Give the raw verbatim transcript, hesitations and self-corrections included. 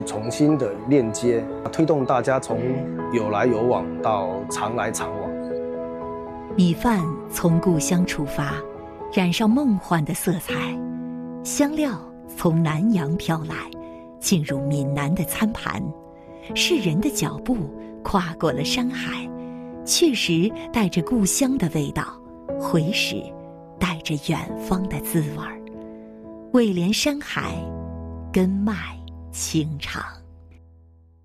重新的链接，推动大家从有来有往到常来常往。 米饭从故乡出发，染上梦幻的色彩；香料从南洋飘来，进入闽南的餐盘。是人的脚步跨过了山海，去时带着故乡的味道，回时带着远方的滋味。味连山海，根脉情长。